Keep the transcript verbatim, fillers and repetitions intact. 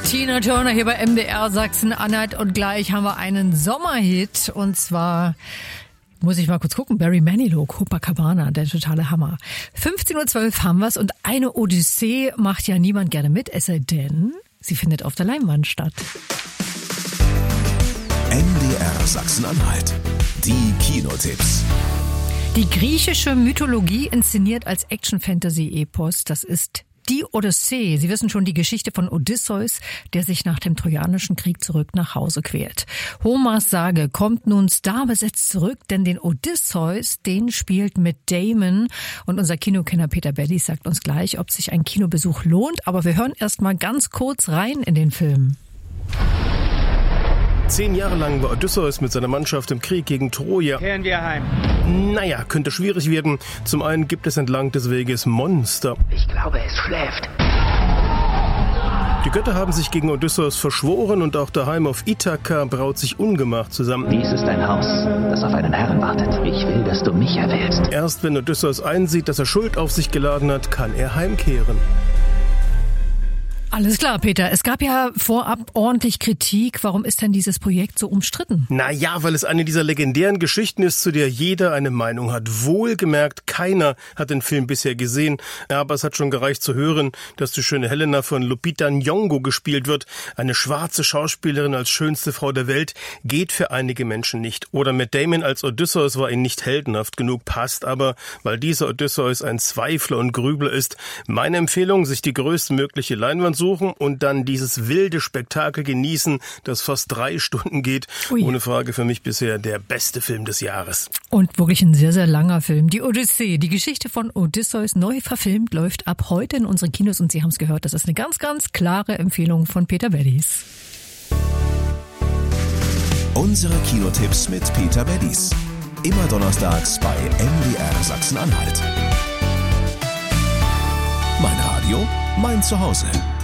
Tina Turner hier bei M D R Sachsen-Anhalt und gleich haben wir einen Sommerhit und zwar, muss ich mal kurz gucken, Barry Manilow, Copacabana, der totale Hammer. fünfzehn Uhr zwölf haben wir's und eine Odyssee macht ja niemand gerne mit, es sei denn, sie findet auf der Leinwand statt. M D R Sachsen-Anhalt, die Kinotipps. Die griechische Mythologie inszeniert als Action-Fantasy-Epos, das ist die Odyssee. Sie wissen schon die Geschichte von Odysseus, der sich nach dem Trojanischen Krieg zurück nach Hause quält. Homers Sage kommt nun starbesetzt zurück, denn den Odysseus, den spielt Matt Damon. Und unser Kinokenner Peter Beddies sagt uns gleich, ob sich ein Kinobesuch lohnt. Aber wir hören erst mal ganz kurz rein in den Film. Zehn Jahre lang war Odysseus mit seiner Mannschaft im Krieg gegen Troja. Kehren wir heim. Naja, könnte schwierig werden. Zum einen gibt es entlang des Weges Monster. Ich glaube, es schläft. Die Götter haben sich gegen Odysseus verschworen und auch daheim auf Ithaka braut sich Ungemach zusammen. Dies ist ein Haus, das auf einen Herrn wartet. Ich will, dass du mich erwählst. Erst wenn Odysseus einsieht, dass er Schuld auf sich geladen hat, kann er heimkehren. Alles klar, Peter. Es gab ja vorab ordentlich Kritik. Warum ist denn dieses Projekt so umstritten? Na ja, weil es eine dieser legendären Geschichten ist, zu der jeder eine Meinung hat. Wohlgemerkt, keiner hat den Film bisher gesehen. Aber es hat schon gereicht zu hören, dass die schöne Helena von Lupita Nyong'o gespielt wird. Eine schwarze Schauspielerin als schönste Frau der Welt geht für einige Menschen nicht. Oder Matt Damon als Odysseus war ihnen nicht heldenhaft genug, passt aber, weil dieser Odysseus ein Zweifler und Grübler ist. Meine Empfehlung, sich die größtmögliche Leinwand suchen und dann dieses wilde Spektakel genießen, das fast drei Stunden geht. Ui. Ohne Frage für mich bisher der beste Film des Jahres. Und wirklich ein sehr, sehr langer Film. Die Odyssee, die Geschichte von Odysseus, neu verfilmt, läuft ab heute in unseren Kinos und Sie haben es gehört, das ist eine ganz, ganz klare Empfehlung von Peter Beddies. Unsere Kinotipps mit Peter Beddies. Immer donnerstags bei M D R Sachsen-Anhalt. Mein Radio, mein Zuhause.